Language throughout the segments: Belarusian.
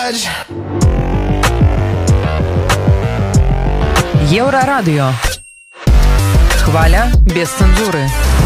Еврорадио. Хваля без цензуры.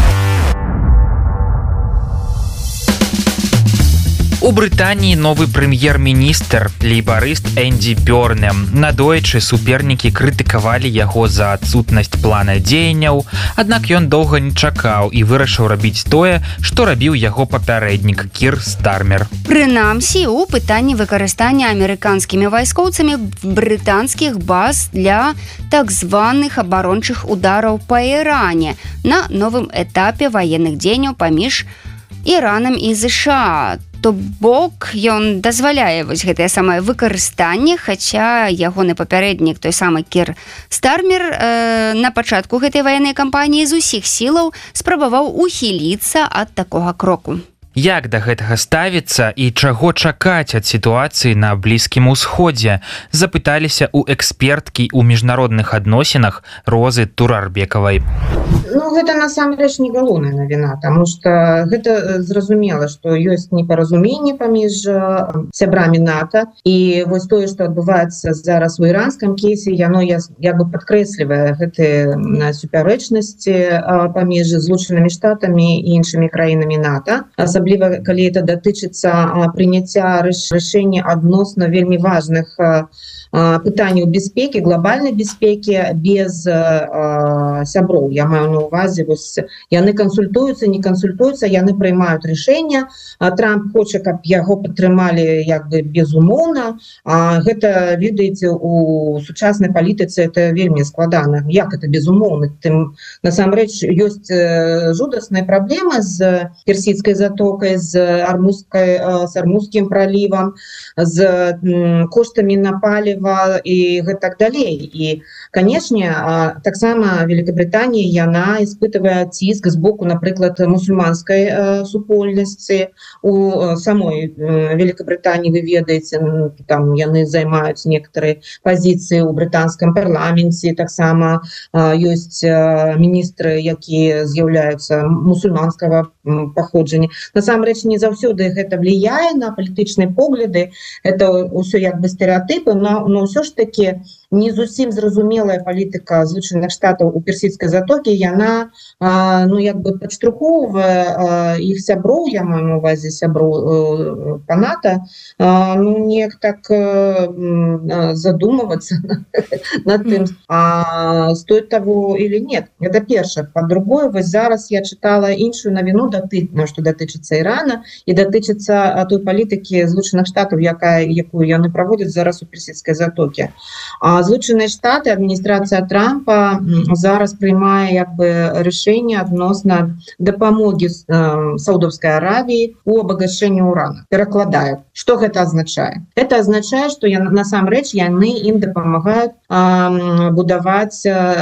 У Брытаніі новы прэм'ер-міністр, лейбарыст Энді Бёрнэм. Надоечы супернікі крытыкавалі яго за адсутнасць плана дзеянняў, аднак ён доўга не чакаў і вырашыў рабіць тое, што рабіў яго папярэднік Кір Стармер. Прынамсі, у пытанні выкарыстання амерыканскімі вайскоўцамі брытанскіх баз для так званых абарончых удараў па Іране на новым этапе ваенных дзеянняў паміж Іранам і ЗША. То бок ён дазваляе вось гэтае самае выкарыстанне, хаця ягоны папярэднік, той самы Кір Стармер, на пачатку гэтай ваеннай кампаніі з усіх сілаў спрабаваў ухіліцца ад такога кроку. Як да гэтага ставіцца і чаго чакаць ад сітуацыі на Блізкім Усходзе, запыталіся ў эксперткі ў міжнародных адносінах Розы Турарбекавай. Гэта насамрэч не галоўная навіна, таму што гэта зразумела, што ёсць непаразуменне паміж сябрамі НАТО, і вось тое, што адбываецца зараз у іранскім кейсе, яно як бы падкрэслівае гэтыя супярэчнасці паміж Злучанымі Штатамі і іншымі краінамі НАТО, асабліва калі это датычыцца прыняцця рашэння адносна вельмі важных пытанняў бяспекі, глобальнай бяспекі без сяброў. Я маю на увазе, вось яны кансультуюцца, не кансультуюцца, яны прымаюць рашэння. Трамп хоча, каб яго падтрымалі як бы безумоўна. Гэта, ведаеце, у сучаснай палітыцы это вельмі складана. Як это безумоўна? Насамрэч ёсць жудасныя праблемы з Персідскай затокай, з Армузскім пралівам, з коштамі на паліва і так далей. І, канешне, таксама Великабрытанія, яна испытывае ціск з боку, напрыклад, мусульманскай супольнасці. У самой Великабрытаніі, вы ведаеце, там яны займаюць некаторыя пазіцыі ў брытанскім парламенце, таксама ёсць міністры, якія з'яўляюцца мусульманскага паходжання. Насамрэч, не заўсёды гэта влияе на палітычныя погляды, это ўсё як бы стэеатыпы, но ўсё ж таки не зусім зразумелая палітыка Злучаных Штатаў у Персідскай затокі, яна як бы падштурхоўвае іх сяброў, я маю на увазе сяброў па НАТО, неяк так задумывацца над тым, стоит того или нет. Это першае. Па-другое, вось зараз я чытала іншую навіну, што датычыцца Ірана і датычыцца той палітыкі Злучаных Штатаў, якую яны праводзяць зараз у Персідскай затокі. Злучаныя Штаты, адміністрацыя Трампа зараз прымае як бы рашэнне адносна дапамогі Саудаўскай Аравіі у абагачэнні урана. Перакладаю. Што гэта азначае? Это азначае, што насамрэч яны ім дапамагаюць будаваць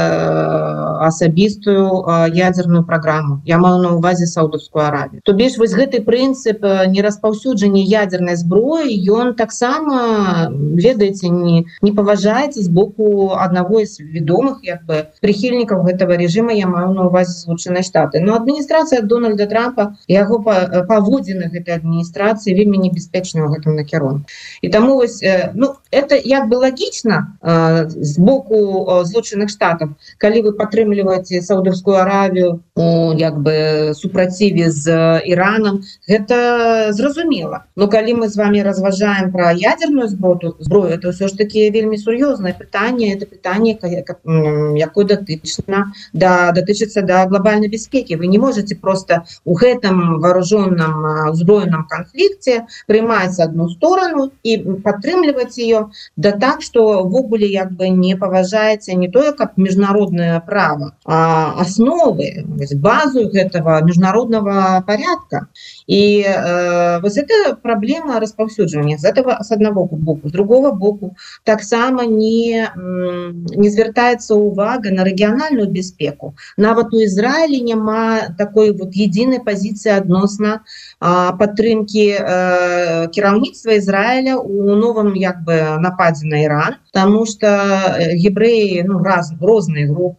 асабістую ядзерную праграму. Я маю на увазе Саудаўскую Аравію. То бишь, вось гэты прынцып нераспаўсюджання ядзернай зброі, ён таксама, ведаеце, не паважаецца з боку аднаго з вядомых як бы прыхільнікаў гэтага рэжыма, я маю на увазе Злучаныя Штаты. Но адміністрацыя Дональда Трампа, яго паводзіны гэтай адміністрацыі вельмі небяспечныя ў гэтым накірунку. І таму вось, это як бы лагічна з боку Злучаных Штатаў, калі вы падтрымліваеце Саудаўскую Аравію як бы супраціве з Іранам, гэта зразумела. Но калі мы з вами разважаем пра ядерную зброю, это ўсё ж таки вельмі сур'ёзнае пытанне, это пытанне, якое датычыцца да глобальнай бяспекі. Вы не можете просто у гэтым вооружённым узброеным канфлікце прымаць одну сторону і падтрымліваць ее, да так, што ввогуле як бы не паважаецца не тое, каб міжнароднае права, а асновы, базу гэтага міжнароднага порядка. И вот это проблема распаўсюджвання с одного боку. С другого боку, таксама не звяртаецца увага на рэгіянальную бяспеку. Нават у Ізраілі няма такой вот единой позиции адносна падтрымки кіраўніцтва Ізраіля у новым як бы нападзе на Іран, потому что евреи, розныя групы у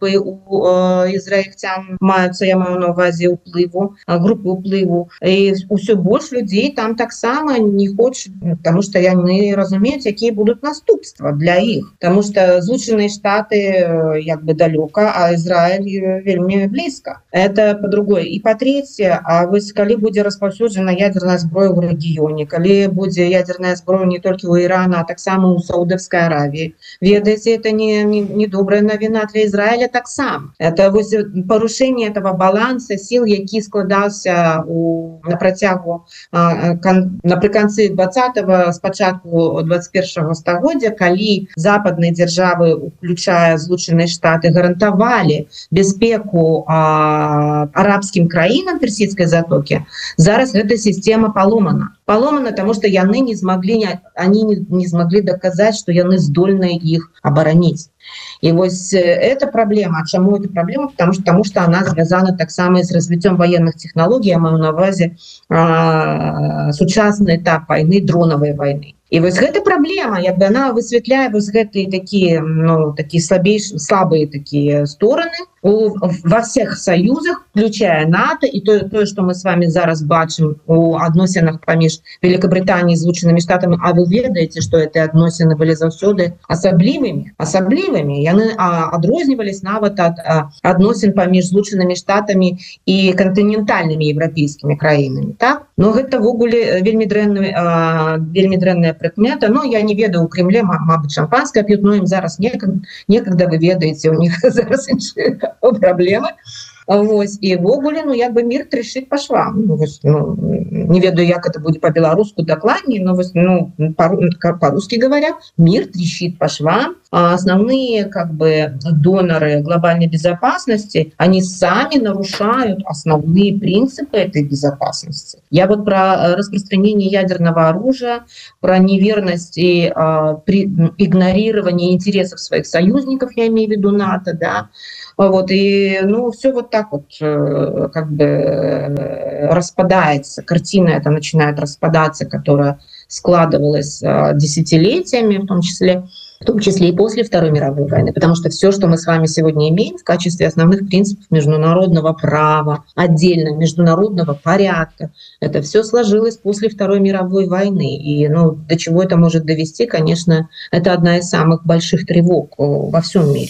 ізраільцян маюцца, я маю на увазе ўплыву, групы ўплыву, і ўсё больш людзей там таксама не хочуць, потому что яны разумеюць, якія будуць наступства для іх, потому что Злучаныя Штаты як бы далёка, а Израиль вельмі блізка. Это по-другое. І па-трэцяе, а вось калі будзе распаўсюджана ядерная зброя ў рэгіёне, калі будзе ядерная зброя не толькі ў Ірана, а таксама ў Саудаўскай Аравіі, ведаеце, это не добрая навіна для Израиля таксама. Это вось парушэнне этого баланса сил, які складаўся на працягу напрыканцы 20-го, спачатку 21-го стагоддзя, калі западныя дзяржавы, уключая Злучаныя Штаты, гарантавалі безпеку арабскім краінам персідскай затокі, зараз эта сістэма поломана. Поломана, потому что яны не змаглі доказать, что яны здольныя іх абараніць. И вот эта проблема. А чему эта проблема? Потому что она связана таксама с развитием военных технологий, я маю на увазе сучасны этап войны, дроновой войны. И вот эта проблема, як бы она высветляе вот гэтыя такие, такие слабые такие стороны во всех союзах, включая НАТО, и то, что мы с вами зараз бачым у адносінах паміж Великобританией и Злучанымі Штатамі, а вы ведаеце, что эти адносіны былі заўсёды асаблівымі. Яны адрознівались нават ад адносін паміж Злучанымі Штатамі и континентальными европейскими краінамі, так? Но гэта ввогуле вельмі дрэнная прыкмета. Я не ведаю, у Кремле, мабыць, шампанское п'ют, но им зараз некогда, вы ведаеце, у них зараз іншыя проблемы. Вось, і ввогуле, як бы мир трещит по швам. Не ведаю, як это будет по-белорусски докладнее, но по-русски говоря, мир трещит по швам. А основные как бы доноры глобальной безопасности, они сами нарушают основные принципы этой безопасности. Я вот про распространение ядерного оружия, про неверность и игнорирование интересов своих союзников, я имею в виду НАТО, да. Вот, и, все вот так вот как бы распадается. Картина эта начинает распадаться, которая складывалась десятилетиями, в том числе и после Второй мировой войны. Потому что все, что мы с вами сегодня имеем в качестве основных принципов международного права, отдельно международного порядка, это все сложилось после Второй мировой войны. И до чего это может довести, конечно, это одна из самых больших тревог во всем мире.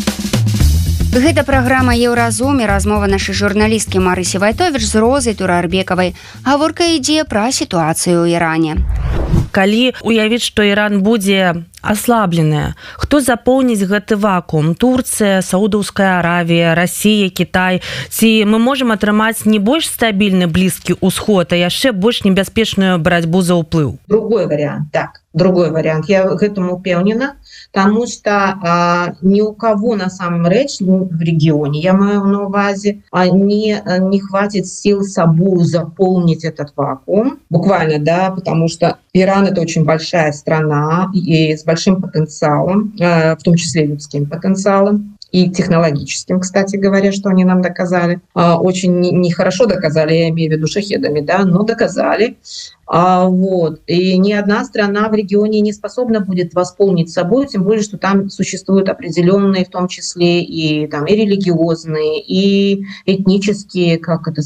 Гэта праграма «Еўразум» і размова нашай журналісткі Марысі Вайтовіч з Розай Турарбекавай. Гаворка ідзе пра сітуацыю ў Іране. Калі уявіць, што Іран будзе аслабленая, хто запоўніць гэты вакуум? Турцыя, Саудаўская Аравія, Расія, Кітай? Ці мы можам атрымаць не больш стабільны Блізкі ўсход, а яшчэ больш небяспечную барацьбу за ўплыў? Другой вариант. Я гэтаму упэўнена, потому что ни у кого на самом речь в регионе, я маю на увазе, не хватит сил собой заполнить этот вакуум. Буквально, да, потому что Иран — это очень большая страна и с большим потенциалом, в том числе людским потенциалом. И технологическим, кстати говоря, что они нам доказали. Очень нехорошо доказали, я имею в виду шахедами, да, но доказали. Вот. И ни одна страна в регионе не способна будет восполнить собой, тем более, что там существуют определенные, в том числе и религиозные, и этнические,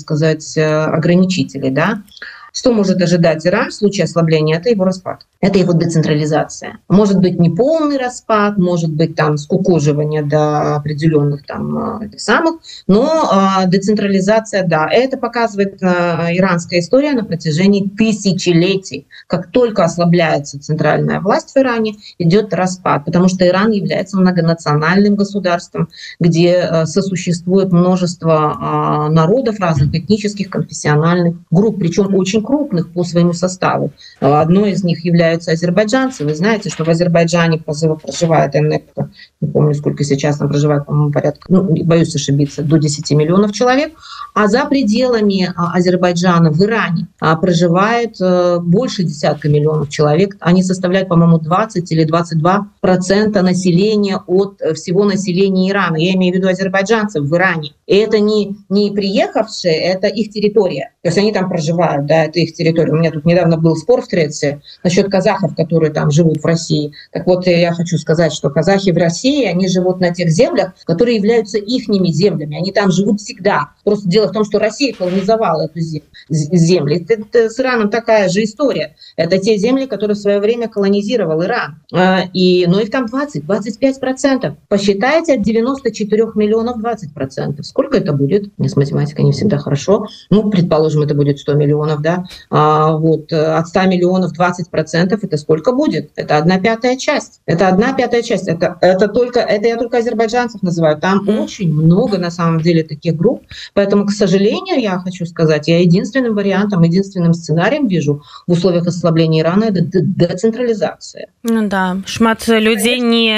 ограничители, да. Что может ожидать Иран в случае ослабления? Это его распад, это его децентрализация. Может быть не полный распад, может быть скукоживание до определенных самых, но децентрализация, да, это показывает иранская история на протяжении тысячелетий. Как только ослабляется центральная власть в Иране, идет распад, потому что Иран является многонациональным государством, где сосуществует множество народов разных этнических, конфессиональных групп, причем очень крупных по своему составу. Одной из них являются азербайджанцы. Вы знаете, что в Азербайджане проживает, не помню, сколько сейчас там проживает, по-моему, порядка, боюсь ошибиться, до 10 миллионов человек. А за пределами Азербайджана в Иране проживает больше десятка миллионов человек. Они составляют, по-моему, 20 или 22% населения от всего населения Ирана. Я имею в виду азербайджанцев в Иране. И это не приехавшие, это их территория. То есть они там проживают, да, это их территория. У меня тут недавно был спор в Треце насчет казахов, которые там живут в России. Так вот, я хочу сказать, что казахи в России, они живут на тех землях, которые являются ихними землями. Они там живут всегда. Просто дело в том, что Россия колонизовала эту землю. Это с Ираном такая же история. Это те земли, которые в свое время колонизировал Иран. Но их там 20-25%. Посчитайте от 94 миллионов 20%. Сколько это будет? У меня с математикой не всегда хорошо. Ну, предположим, это будет 100 миллионов, да? Вот от 100 миллионов 20% это сколько будет? Это 1/5 часть. Это 1/5 часть. Это я только азербайджанцев называю. Там очень много на самом деле таких групп. Поэтому, к сожалению, я хочу сказать, я единственным вариантом, единственным сценарием вижу в условиях ослабления Ирана это децентрализация. Ну да, шмат людей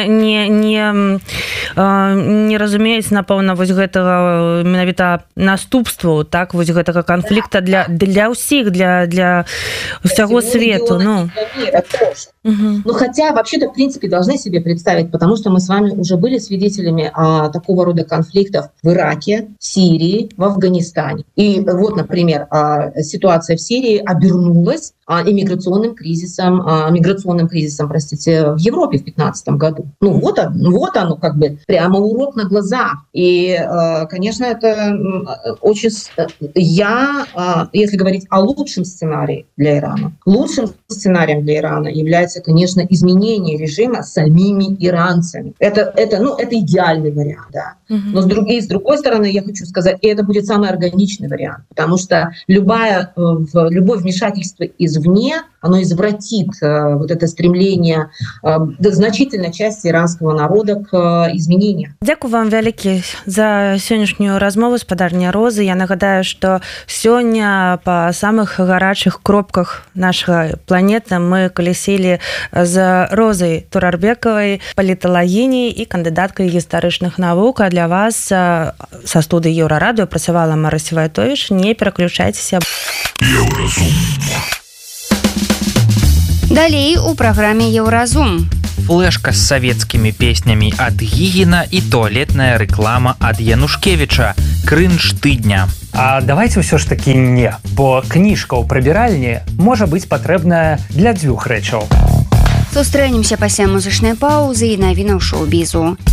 не разумеюць, напэўна, вось гэтага менавіта наступству, так, вось гэтага канфлікта для ўсіх, для всего свету. Ну. Ну, хотя, вообще-то, в принципе, должны себе представить, потому что мы с вами уже были свидетелями такого рода конфликтов в Ираке, в Сирии, в Афганистане. И вот, например, ситуация в Сирии обернулась миграционным кризисом, простите, в Европе в 2015 году. Ну, вот оно, как бы, прямо урок на глазах. И, конечно, это очень... Если говорить о лучшем сценарии для Ирана, лучшим сценарием для Ирана является, конечно, изменение режима самими иранцами. Это идеальный вариант, да. Но с другой стороны, я хочу сказать, и это будет самый органичный вариант, потому что любое вмешательство извне, оно извратит вот это стремление значительной части иранского народа к изменениям. Дякую вам вялікі за сённяшнюю размову, спадарня Розы. Я нагадаю, што сёння па самых гарачых кропках нашай планеты мы калясілі з Розай Турарбекавай, паліталагіняй і кандыдаткай гістарычных навук. А для вас са студыі Еўрарадыё працавала Марыся Вайтовіч. Не пераключайцеся. Далей у праграме Еўразум. Флешка з савецкімі песнямі ад Гігіна і туалетная рэклама ад Янушкевіча. Крынж тыдня. А давайте ўсё ж такі не, бо кніжка ў прыбіральні можа быць патрэбная для дзвюх рэчаў. Сустрэнемся пасля музычнай паўзы і навінаў шоу-бізу.